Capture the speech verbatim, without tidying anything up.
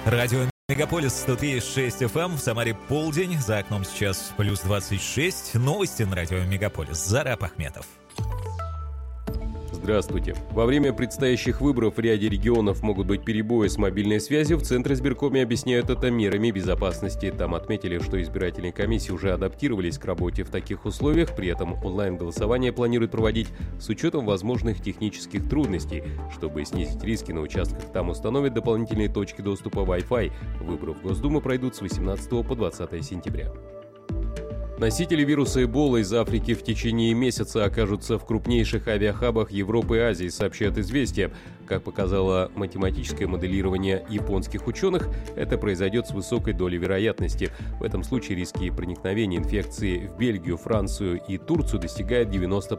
Радио Мегаполис сто три и шесть эф эм, в Самаре полдень, за окном сейчас плюс двадцать шесть. Новости на Радио Мегаполис. Зараб Ахметов. Здравствуйте. Во время предстоящих выборов в ряде регионов могут быть перебои с мобильной связью. В Центризбиркоме объясняют это мерами безопасности. Там отметили, что избирательные комиссии уже адаптировались к работе в таких условиях. При этом онлайн-голосование планируют проводить с учетом возможных технических трудностей. Чтобы снизить риски на участках, там установят дополнительные точки доступа Wi-Fi. Выборы в Госдуму пройдут с восемнадцатого по двадцатое сентября. Носители вируса Эбола из Африки в течение месяца окажутся в крупнейших авиахабах Европы и Азии, сообщает «Известия». Как показало математическое моделирование японских ученых, это произойдет с высокой долей вероятности. В этом случае риски проникновения инфекции в Бельгию, Францию и Турцию достигают девяносто процентов.